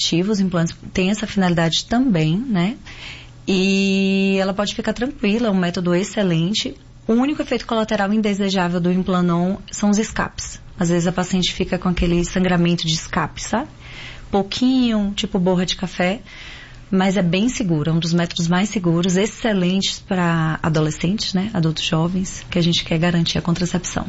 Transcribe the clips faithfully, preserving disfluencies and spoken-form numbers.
reconstrutiva, os implantes têm essa finalidade também, né? E ela pode ficar tranquila, é um método excelente. O único efeito colateral indesejável do Implanon são os escapes. Às vezes a paciente fica com aquele sangramento de escape, sabe? Pouquinho, tipo borra de café, mas é bem seguro, é um dos métodos mais seguros, excelentes para adolescentes, né? Adultos jovens, que a gente quer garantir a contracepção.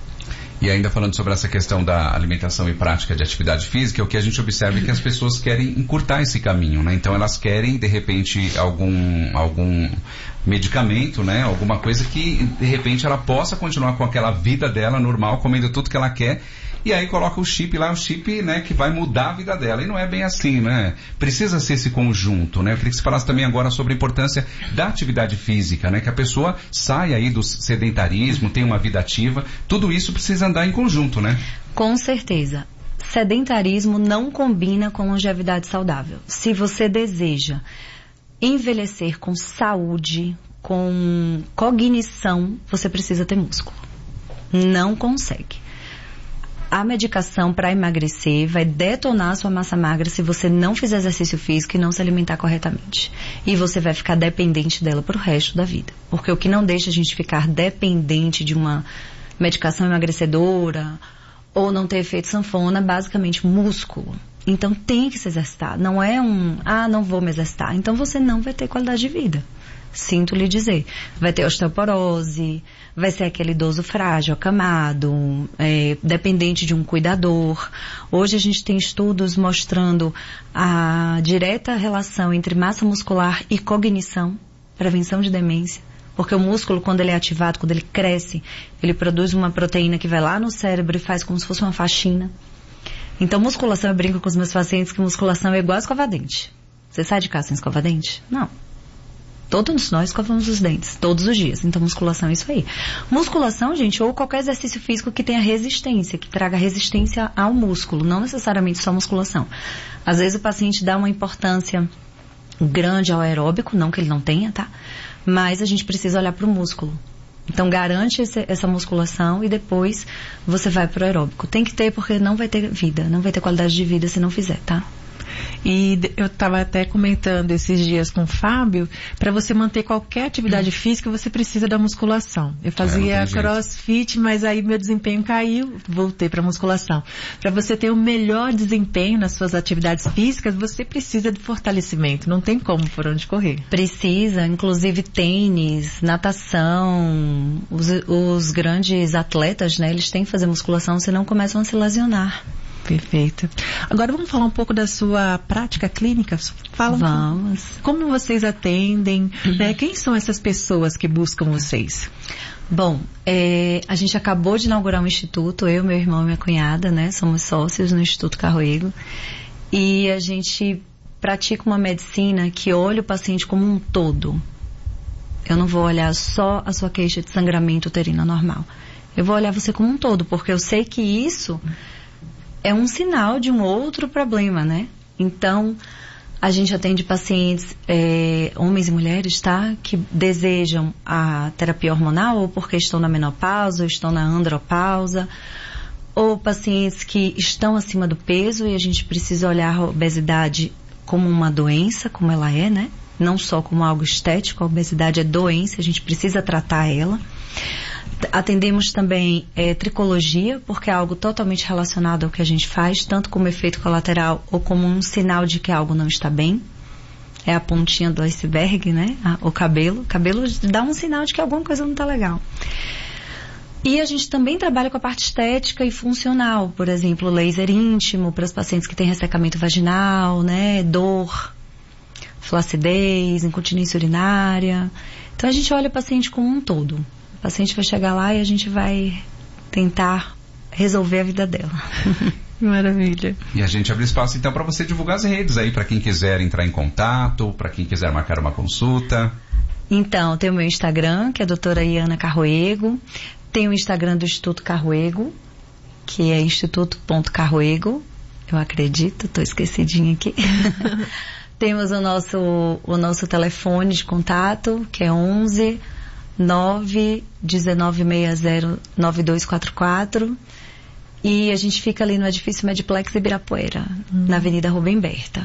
E ainda falando sobre essa questão da alimentação e prática de atividade física, o que a gente observa é que as pessoas querem encurtar esse caminho, né? Então elas querem, de repente, algum, algum medicamento, né? Alguma coisa que, de repente, ela possa continuar com aquela vida dela normal, comendo tudo que ela quer. E aí coloca o chip lá, o chip, né, que vai mudar a vida dela. E não é bem assim, né? Precisa ser esse conjunto, né? Eu queria que você falasse também agora sobre a importância da atividade física, né? Que a pessoa saia aí do sedentarismo, tenha uma vida ativa. Tudo isso precisa andar em conjunto, né? Com certeza. Sedentarismo não combina com longevidade saudável. Se você deseja envelhecer com saúde, com cognição, você precisa ter músculo. Não consegue. A medicação para emagrecer vai detonar a sua massa magra se você não fizer exercício físico e não se alimentar corretamente. E você vai ficar dependente dela pro resto da vida. Porque o que não deixa a gente ficar dependente de uma medicação emagrecedora ou não ter efeito sanfona, basicamente músculo. Então tem que se exercitar. Não é um, ah, não vou me exercitar. Então você não vai ter qualidade de vida. Sinto lhe dizer. Vai ter osteoporose, vai ser aquele idoso frágil, acamado, é, dependente de um cuidador. Hoje a gente tem estudos mostrando a direta relação entre massa muscular e cognição, prevenção de demência. Porque o músculo, quando ele é ativado, quando ele cresce, ele produz uma proteína que vai lá no cérebro e faz como se fosse uma faxina. Então, musculação, eu brinco com os meus pacientes que musculação é igual a escova-dente. Você sai de casa sem escova-dente? Não. Todos nós escovamos os dentes, todos os dias. Então, musculação é isso aí. Musculação, gente, ou qualquer exercício físico que tenha resistência, que traga resistência ao músculo, não necessariamente só musculação. Às vezes o paciente dá uma importância grande ao aeróbico, não que ele não tenha, tá? Mas a gente precisa olhar para o músculo. Então, garante esse, essa musculação e depois você vai para o aeróbico. Tem que ter, porque não vai ter vida, não vai ter qualidade de vida se não fizer, tá? E eu estava até comentando esses dias com o Fábio, para você manter qualquer atividade física, você precisa da musculação. Eu fazia é, crossfit, mas aí meu desempenho caiu, voltei para musculação. Para você ter o melhor desempenho nas suas atividades físicas, você precisa de fortalecimento, não tem como por onde correr. Precisa, inclusive tênis, natação, os, os grandes atletas, né, eles têm que fazer musculação, senão começam a se lesionar. Perfeito. Agora vamos falar um pouco da sua prática clínica. Fala um vamos. Pouco. Como vocês atendem? Uhum. Né? Quem são essas pessoas que buscam vocês? Bom, é, a gente acabou de inaugurar um instituto, eu, meu irmão e minha cunhada, né? Somos sócios no Instituto Carroego. E a gente pratica uma medicina que olha o paciente como um todo. Eu não vou olhar só a sua queixa de sangramento uterino normal. Eu vou olhar você como um todo, porque eu sei que isso é um sinal de um outro problema, né? Então, a gente atende pacientes, é, homens e mulheres, tá? Que desejam a terapia hormonal ou porque estão na menopausa, ou estão na andropausa, ou pacientes que estão acima do peso e a gente precisa olhar a obesidade como uma doença, como ela é, né? Não só como algo estético, a obesidade é doença, a gente precisa tratar ela. Atendemos também é, tricologia, porque é algo totalmente relacionado ao que a gente faz, tanto como efeito colateral ou como um sinal de que algo não está bem. É a pontinha do iceberg, né? O cabelo. O cabelo dá um sinal de que alguma coisa não está legal. E a gente também trabalha com a parte estética e funcional, por exemplo, laser íntimo para os pacientes que têm ressecamento vaginal, né? Dor, flacidez, incontinência urinária. Então a gente olha o paciente como um todo. O paciente vai chegar lá e a gente vai tentar resolver a vida dela. Maravilha. E a gente abre espaço então para você divulgar as redes aí, para quem quiser entrar em contato, para quem quiser marcar uma consulta. Então, tem o meu Instagram, que é a doutora Iana Carroego. Tem o Instagram do Instituto Carroego, que é instituto ponto carroego. Eu acredito, estou esquecidinha aqui. Temos o nosso, o nosso telefone de contato, que é onze nove um nove seis zero nove dois quatro quatro. E a gente fica ali no edifício Mediplex Ibirapuera, hum. na Avenida Rubem Berta.